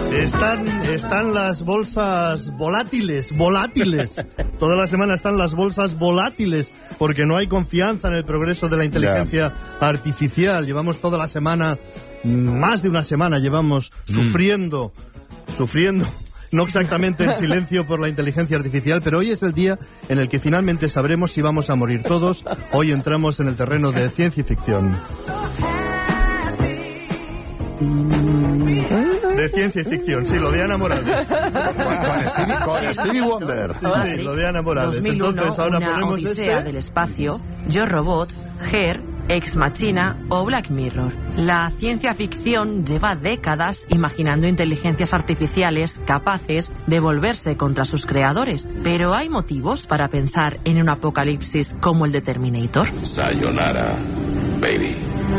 Están las bolsas volátiles. Toda la semana están las bolsas volátiles porque no hay confianza en el progreso de la inteligencia artificial. Llevamos toda la semana, más de una semana llevamos sufriendo, no exactamente en silencio por la inteligencia artificial, pero hoy es el día en el que finalmente sabremos si vamos a morir todos. Hoy entramos en el terreno de ciencia y ficción. De ciencia y ficción, sí, lo de Ana Morales. Con Stevie Wonder. Sí, lo de Ana Morales. 2001, entonces ahora una ponemos Odisea del espacio, Yo Robot, Her, Ex Machina o Black Mirror. La ciencia ficción lleva décadas imaginando inteligencias artificiales capaces de volverse contra sus creadores. Pero ¿hay motivos para pensar en un apocalipsis como el de Terminator? Sayonara, baby.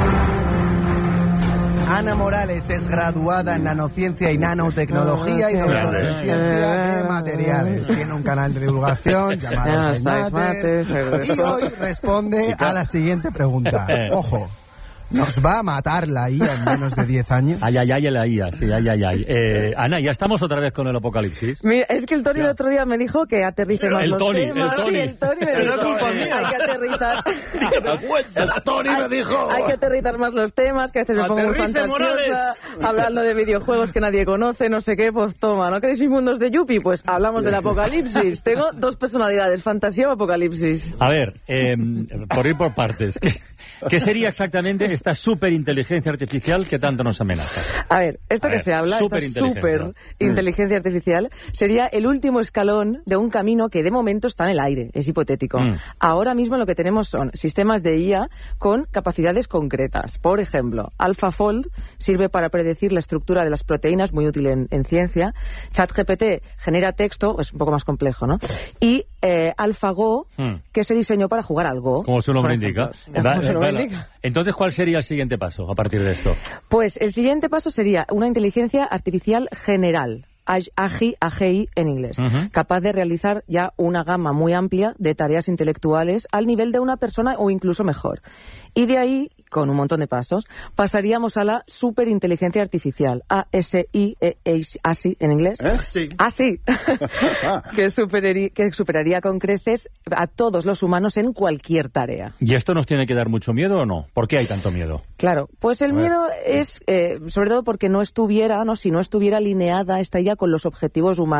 Ana Morales es graduada en nanociencia y nanotecnología y doctora en ciencia de materiales. Tiene un canal de divulgación llamado Science Matters y hoy responde a la siguiente pregunta. Ojo, ¿nos va a matar la IA en menos de 10 años? Ay, la IA, sí, ay. Ana, ya estamos otra vez con el apocalipsis. Mira, es que el Tony el otro día me dijo que aterrice más los temas. Sí, el Tony me Será dijo culpa mía. hay que aterrizar. El Tony me dijo. Hay que aterrizar más los temas, que a veces me pongo muy Aterrice, fantasiosa, hablando de videojuegos que nadie conoce, no sé qué, pues toma, ¿no queréis mis mundos de Yuppie? Pues hablamos del apocalipsis. Tengo dos personalidades, fantasía o apocalipsis. A ver, por ir por partes, ¿qué sería exactamente esta superinteligencia artificial que tanto nos amenaza? A ver, esto que se habla, esta superinteligencia artificial, sería el último escalón de un camino que de momento está en el aire, es hipotético. Ahora mismo lo que tenemos son sistemas de IA con capacidades concretas. Por ejemplo, AlphaFold sirve para predecir la estructura de las proteínas, muy útil en ciencia. ChatGPT genera texto, es un poco más complejo, ¿no? Y AlphaGo, que se diseñó para jugar al Go. Como su nombre indica. Entonces, ¿cuál sería el siguiente paso a partir de esto? Pues el siguiente paso sería una inteligencia artificial general. AGI en inglés, capaz de realizar ya una gama muy amplia de tareas intelectuales al nivel de una persona o incluso mejor. Y de ahí, con un montón de pasos, pasaríamos a la superinteligencia artificial, ASI en inglés. Sí. ASI, que superaría con creces a todos los humanos en cualquier tarea. ¿Y esto nos tiene que dar mucho miedo o no? ¿Por qué hay tanto miedo? Claro, pues el miedo es, sobre todo porque si no estuviera alineada esta IA con los objetivos humanos.